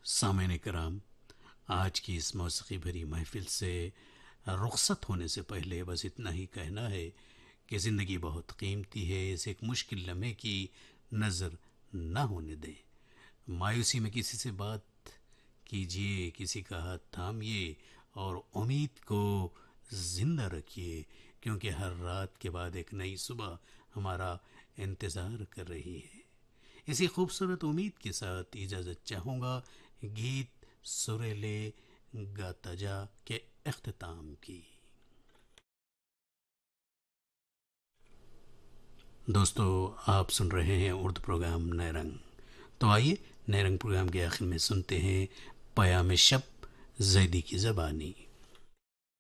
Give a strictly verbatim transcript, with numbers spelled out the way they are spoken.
सामईन कराम, आज की इस मौसीकी भरी महफिल से रुखसत होने से पहले बस इतना ही कहना है कि ज़िंदगी बहुत कीमती है। इसे एक मुश्किल लम्हे की नज़र ना होने दें। मायूसी में किसी से बात कीजिए, किसी का हाथ थामिए और उम्मीद को ज़िंदा रखिए, क्योंकि हर रात के बाद एक नई सुबह हमारा इंतज़ार कर रही है। इसी खूबसूरत उम्मीद के साथ इजाज़त चाहूँगा गीत सुरेले गाता जा के इख्तिताम की। दोस्तों, आप सुन रहे हैं उर्दू प्रोग्राम नए रंग। तो आइए नए रंग प्रोग्राम के आखिर में सुनते हैं पयाम शब ज़ैदी की ज़बानी।